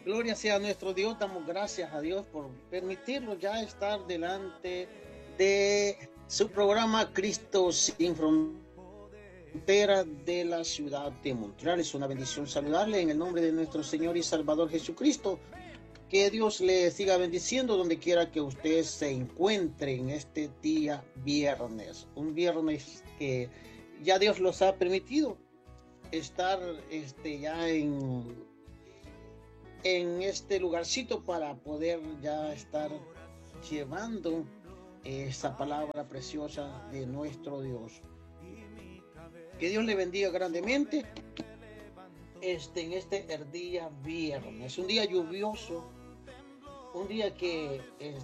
Gloria sea a nuestro Dios. Damos gracias a Dios por permitirnos ya estar delante de su programa Cristo sin Frontera de la ciudad de Montreal. Es una bendición saludarle en el nombre de nuestro Señor y Salvador Jesucristo. Que Dios le siga bendiciendo donde quiera que usted se encuentre en este día viernes. Un viernes que ya Dios los ha permitido estar ya en este lugarcito para poder ya estar llevando esa palabra preciosa de nuestro Dios. Que Dios le bendiga grandemente en este día viernes, un día lluvioso, un día que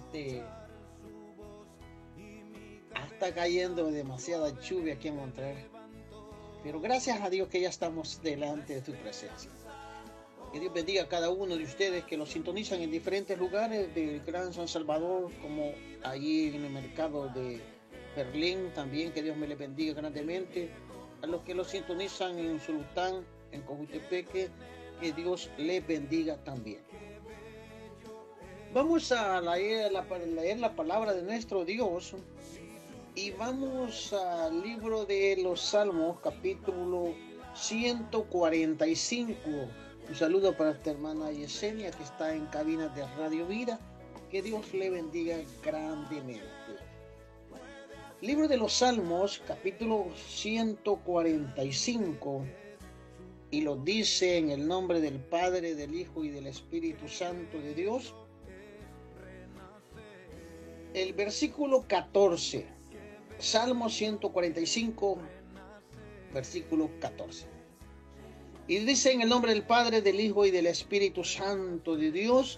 está cayendo demasiada lluvia aquí en Montreal, pero gracias a Dios que ya estamos delante de su presencia. Que Dios bendiga a cada uno de ustedes que los sintonizan en diferentes lugares del Gran San Salvador, como allí en el mercado de Berlín también. Que Dios me les bendiga grandemente. A los que los sintonizan en Sulután, en Cojutepeque, que Dios les bendiga también. Vamos a leer la palabra de nuestro Dios y vamos al libro de los Salmos, capítulo 145. Un saludo para esta hermana Yesenia que está en cabina de Radio Vida. Que Dios le bendiga grandemente. Libro de los Salmos, capítulo 145. Y lo dice en el nombre del Padre, del Hijo y del Espíritu Santo de Dios. El versículo 14. Salmo 145, versículo 14. Y dice en el nombre del Padre, del Hijo y del Espíritu Santo de Dios.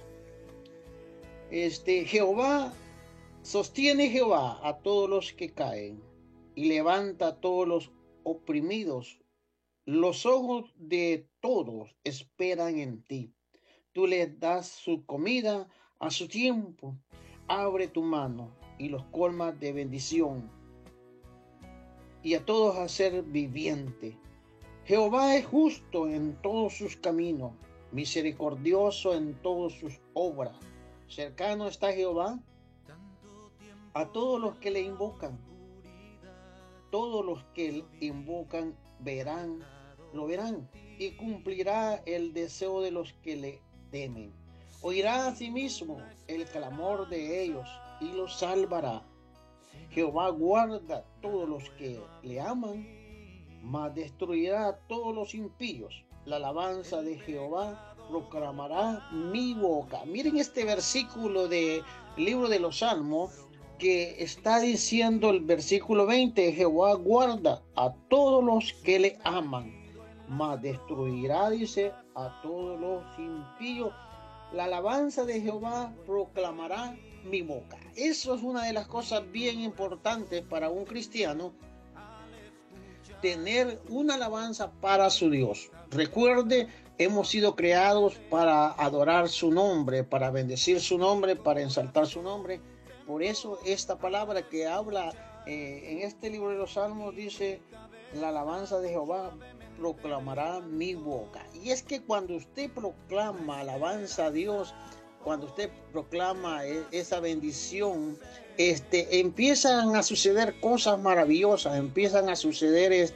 Sostiene Jehová a todos los que caen y levanta a todos los oprimidos. Los ojos de todos esperan en ti. Tú les das su comida a su tiempo. Abre tu mano y los colmas de bendición, y a todos hacer viviente. Jehová es justo en todos sus caminos, misericordioso en todas sus obras. Cercano está Jehová a todos los que le invocan. Todos los que le invocan lo verán, y cumplirá el deseo de los que le temen. Oirá asimismo el clamor de ellos y los salvará. Jehová guarda a todos los que le aman, mas destruirá a todos los impíos. La alabanza de Jehová proclamará mi boca. Miren este versículo del libro de los Salmos que está diciendo el versículo 20. Jehová guarda a todos los que le aman, mas destruirá, dice, a todos los impíos. La alabanza de Jehová proclamará mi boca. Eso es una de las cosas bien importantes para un cristiano, tener una alabanza para su Dios. Recuerde, hemos sido creados para adorar su nombre, para bendecir su nombre, para ensaltar su nombre. Por eso esta palabra que habla en este libro de los Salmos dice: la alabanza de Jehová proclamará mi boca. Y es que cuando usted proclama alabanza a Dios, cuando usted proclama esa bendición, empiezan a suceder cosas maravillosas, empiezan a suceder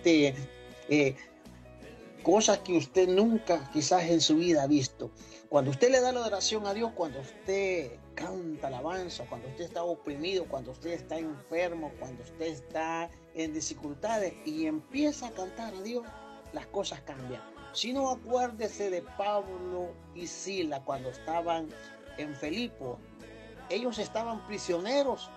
cosas que usted nunca quizás en su vida ha visto. Cuando usted le da la adoración a Dios, cuando usted canta alabanza, cuando usted está oprimido, cuando usted está enfermo, cuando usted está en dificultades y empieza a cantar a Dios, las cosas cambian. Si no, acuérdese de Pablo y Sila cuando estaban en Filipo. Ellos estaban prisioneros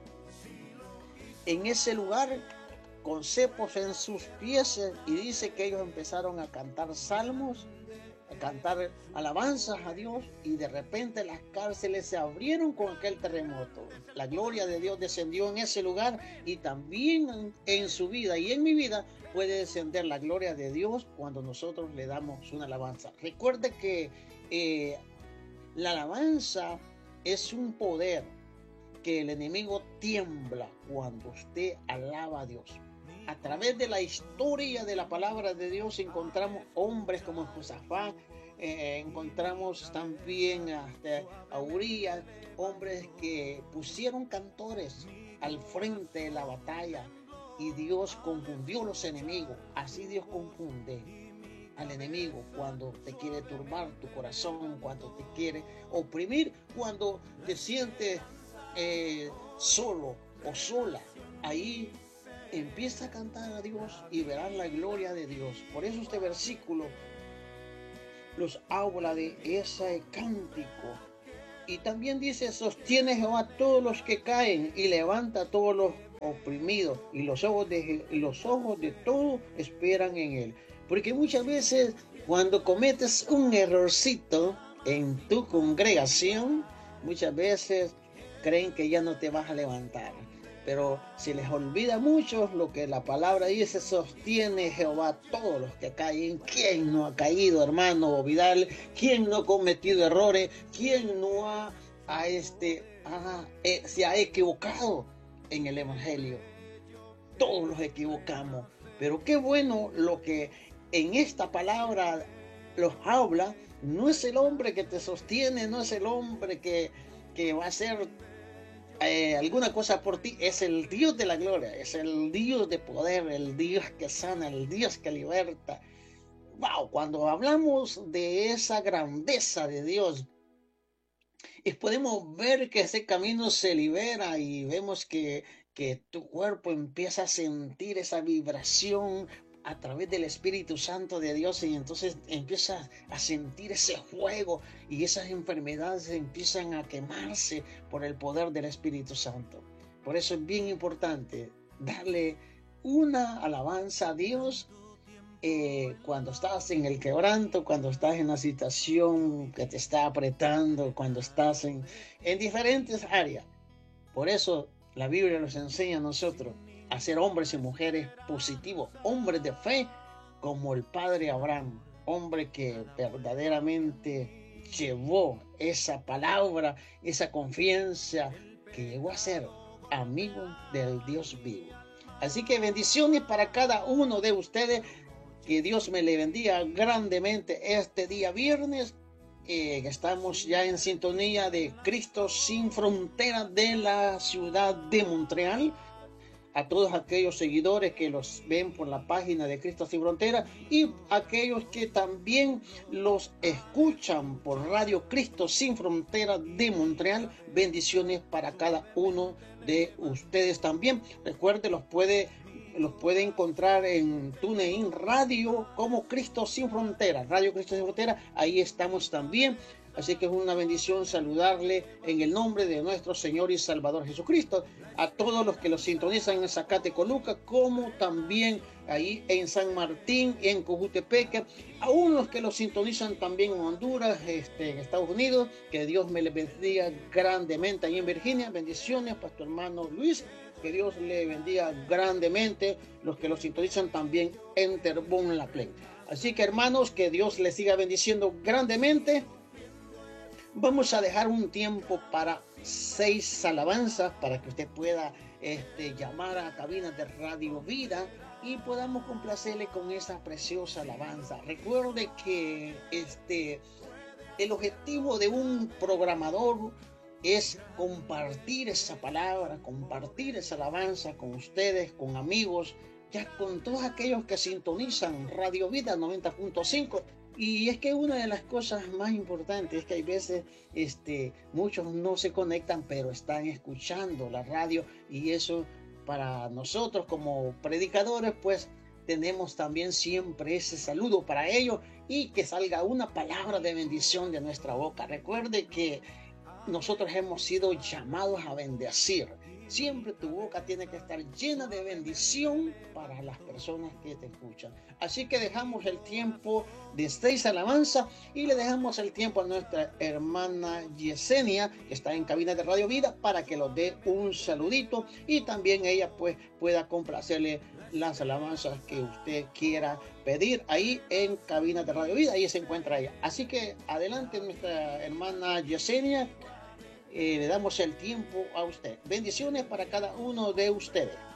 en ese lugar con cepos en sus pies, y dice que ellos empezaron a cantar salmos, a cantar alabanzas a Dios, y de repente las cárceles se abrieron con aquel terremoto. La gloria de Dios descendió en ese lugar, y también en su vida y en mi vida puede descender la gloria de Dios cuando nosotros le damos una alabanza. Recuerde que la alabanza es un poder, que el enemigo tiembla cuando usted alaba a Dios. A través de la historia de la palabra de Dios encontramos hombres como Josafat encontramos también hasta a Urías, hombres que pusieron cantores al frente de la batalla y Dios confundió los enemigos. Así Dios confunde al enemigo cuando te quiere turbar tu corazón, cuando te quiere oprimir, cuando te sientes solo o sola. Ahí empieza a cantar a Dios y verás la gloria de Dios. Por eso este versículo los habla de ese cántico. Y también dice, sostiene Jehová a todos los que caen y levanta a todos los oprimidos, y los ojos de todos esperan en él. Porque muchas veces cuando cometes un errorcito en tu congregación, muchas veces creen que ya no te vas a levantar. Pero se les olvida mucho lo que la palabra dice, sostiene Jehová a todos los que caen. ¿Quién no ha caído, hermano Vidal? ¿Quién no ha cometido errores? ¿Quién no se ha equivocado en el Evangelio? Todos los equivocamos. Pero qué bueno lo que en esta palabra los habla. No es el hombre que te sostiene, no es el hombre que va a ser alguna cosa por ti, es el Dios de la gloria, es el Dios de poder, el Dios que sana, el Dios que liberta. Wow, cuando hablamos de esa grandeza de Dios, podemos ver que ese camino se libera y vemos que tu cuerpo empieza a sentir esa vibración a través del Espíritu Santo de Dios, y entonces empiezas a sentir ese fuego y esas enfermedades empiezan a quemarse por el poder del Espíritu Santo. Por eso es bien importante darle una alabanza a Dios cuando estás en el quebranto, cuando estás en una situación que te está apretando, cuando estás en diferentes áreas. Por eso la Biblia nos enseña a nosotros a ser hombres y mujeres positivos, hombres de fe, como el padre Abraham, hombre que verdaderamente llevó esa palabra, esa confianza, que llegó a ser amigo del Dios vivo. Así que bendiciones para cada uno de ustedes. Que Dios me le bendiga grandemente este día viernes. Estamos ya en sintonía de Cristo Sin Fronteras de la ciudad de Montreal. A todos aquellos seguidores que los ven por la página de Cristo Sin Fronteras y aquellos que también los escuchan por Radio Cristo Sin Fronteras de Montreal, bendiciones para cada uno de ustedes también. Recuerde, los puede encontrar en TuneIn Radio como Cristo Sin Fronteras, Radio Cristo Sin Fronteras, ahí estamos también. Así que es una bendición saludarle en el nombre de nuestro Señor y Salvador Jesucristo a todos los que los sintonizan en Zacatecoluca, como también ahí en San Martín, en Cojutepeque, a unos que los sintonizan también en Honduras, en Estados Unidos. Que Dios me les bendiga grandemente ahí en Virginia. Bendiciones, pastor hermano Luis. Que Dios le bendiga grandemente los que los sintonizan también en Terrebonne La Plaine. Así que, hermanos, que Dios les siga bendiciendo grandemente. Vamos a dejar un tiempo para 6 alabanzas para que usted pueda llamar a cabinas de Radio Vida y podamos complacerle con esa preciosa alabanza. Recuerde que el objetivo de un programador es compartir esa palabra, compartir esa alabanza con ustedes, con amigos, ya con todos aquellos que sintonizan Radio Vida 90.5. Y es que una de las cosas más importantes es que hay veces muchos no se conectan, pero están escuchando la radio, y eso para nosotros como predicadores, pues tenemos también siempre ese saludo para ellos y que salga una palabra de bendición de nuestra boca. Recuerde que nosotros hemos sido llamados a bendecir. Siempre tu boca tiene que estar llena de bendición para las personas que te escuchan. Así que dejamos el tiempo de 6 alabanzas y le dejamos el tiempo a nuestra hermana Yesenia, que está en cabina de Radio Vida, para que nos dé un saludito y también ella pues pueda complacerle las alabanzas que usted quiera pedir ahí en cabina de Radio Vida. Ahí se encuentra ella. Así que adelante, nuestra hermana Yesenia. Le damos el tiempo a usted. Bendiciones para cada uno de ustedes.